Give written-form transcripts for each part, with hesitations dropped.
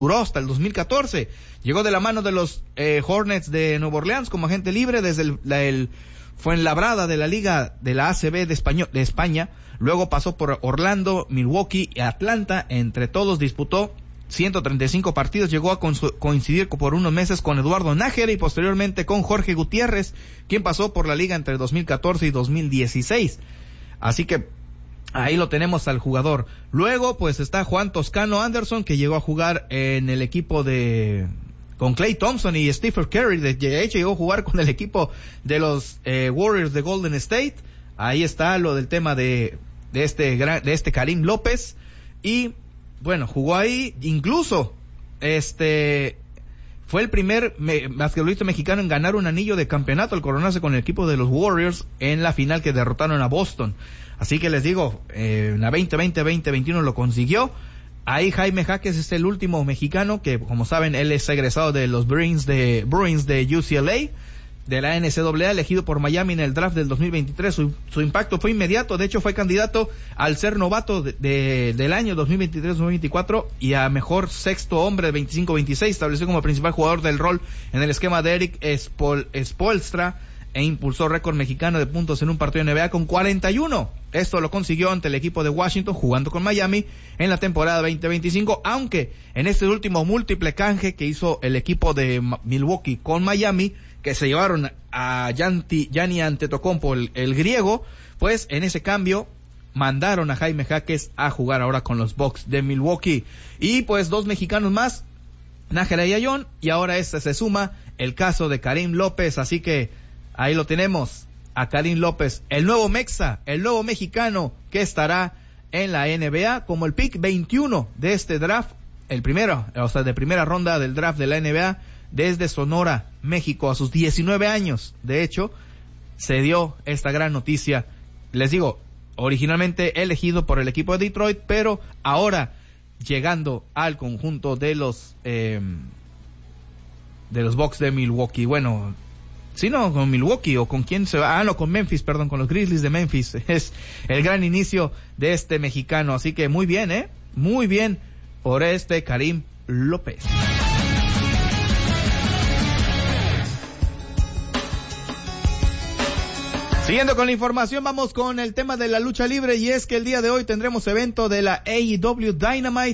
duró hasta el 2014. Llegó de la mano de los Hornets de Nueva Orleans como agente libre desde el Fuenlabrada de la Liga de la ACB de España. Luego pasó por Orlando, Milwaukee y Atlanta. Entre todos disputó 135 partidos. Llegó a coincidir por unos meses con Eduardo Nájera y posteriormente con Jorge Gutiérrez, quien pasó por la liga entre 2014 y 2016. Así que ahí lo tenemos al jugador. Luego pues está Juan Toscano Anderson, que llegó a jugar en el equipo con Klay Thompson y Stephen Curry. De hecho llegó a jugar con el equipo de los Warriors de Golden State. Ahí está lo del tema de este Karim López. Y bueno, jugó ahí, incluso fue el primer basquetbolista mexicano en ganar un anillo de campeonato al coronarse con el equipo de los Warriors en la final que derrotaron a Boston. Así que les digo, en la 2020-2021 lo consiguió. Ahí Jaime Jaques es el último mexicano que, como saben, él es egresado de los Bruins de UCLA, de la NCAA, elegido por Miami en el draft del 2023. Su impacto fue inmediato. De hecho fue candidato al ser novato del año 2023-2024 y a mejor sexto hombre de 25-26. Estableció como principal jugador del rol en el esquema de Eric Spoelstra e impulsó récord mexicano de puntos en un partido de NBA con 41. Esto lo consiguió ante el equipo de Washington jugando con Miami en la temporada 2025, aunque en este último múltiple canje que hizo el equipo de Milwaukee con Miami, que se llevaron a Gianni Antetokounmpo, el griego, pues en ese cambio mandaron a Jaime Jaques a jugar ahora con los Bucks de Milwaukee. Y pues dos mexicanos más, Nájera y Ayón, y ahora se suma el caso de Karim López. Así que ahí lo tenemos, a Karim López, el nuevo mexa, el nuevo mexicano que estará en la NBA como el pick 21 de este draft, el primero, o sea, de primera ronda del draft de la NBA, desde Sonora, México, a sus 19 años. De hecho, se dio esta gran noticia. Les digo, originalmente elegido por el equipo de Detroit, pero ahora llegando al conjunto de los Bucks de Milwaukee. Bueno, sí, no, con Milwaukee, o con quién se va, no, con Memphis, perdón, con los Grizzlies de Memphis. Es el gran inicio de este mexicano. Así que muy bien, muy bien por Karim López. Siguiendo con la información, vamos con el tema de la lucha libre, y es que el día de hoy tendremos evento de la AEW Dynamite,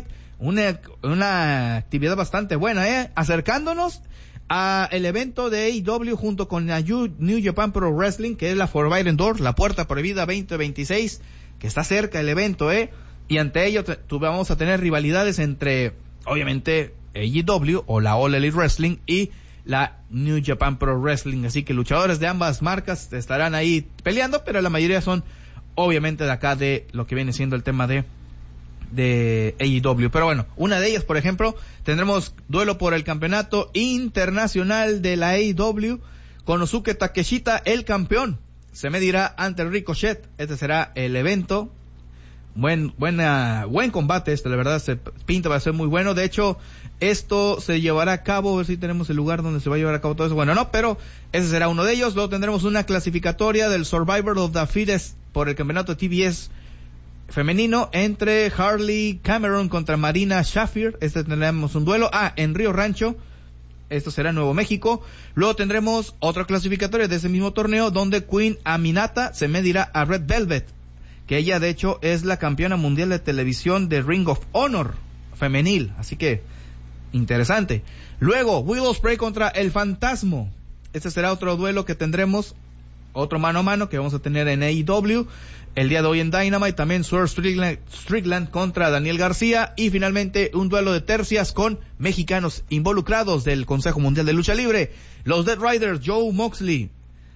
una actividad bastante buena, acercándonos a el evento de AEW junto con la New Japan Pro Wrestling, que es la Forbidden Door, la puerta prohibida 2026, que está cerca el evento, y ante ello vamos a tener rivalidades entre, obviamente, AEW o la All Elite Wrestling y la New Japan Pro Wrestling. Así que luchadores de ambas marcas estarán ahí peleando, pero la mayoría son obviamente de acá, de lo que viene siendo el tema de AEW. Pero bueno, una de ellas, por ejemplo, tendremos duelo por el campeonato internacional de la AEW. Konosuke Takeshita, el campeón, se medirá ante el Ricochet. Este será el evento. Buen combate la verdad, se pinta, va a ser muy bueno. De hecho, esto se llevará a cabo, a ver si tenemos el lugar donde se va a llevar a cabo todo eso. Bueno, no, pero ese será uno de ellos. Luego tendremos una clasificatoria del Survivor of the Fittest por el campeonato TBS femenino entre Harley Cameron contra Marina Shafir. Tendremos un duelo en Río Rancho. Esto será en Nuevo México. Luego tendremos otra clasificatoria de ese mismo torneo donde Queen Aminata se medirá a Red Velvet, que ella de hecho es la campeona mundial de televisión de Ring of Honor femenil. Así que interesante. Luego Will Ospreay contra El Fantasma. Este será otro duelo que tendremos, otro mano a mano que vamos a tener en AEW el día de hoy en Dynamite. También Swerve Strickland contra Daniel García, y finalmente un duelo de tercias con mexicanos involucrados del Consejo Mundial de Lucha Libre, los Dead Riders, Joe Moxley,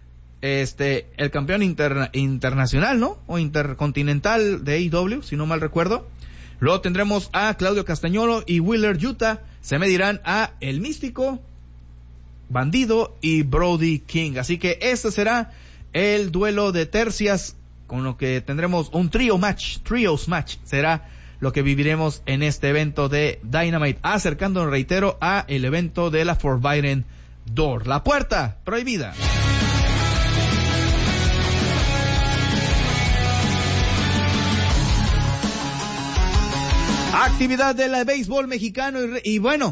el campeón internacional, ¿no? O intercontinental de AEW, si no mal recuerdo. Luego tendremos a Claudio Castagnolo y Wheeler Yuta, se medirán a El Místico, Bandido y Brody King. Así que este será el duelo de tercias, con lo que tendremos un trios match, será lo que viviremos en este evento de Dynamite, acercándonos, reitero, a el evento de la Forbidden Door, la puerta prohibida. Actividad del béisbol mexicano y bueno,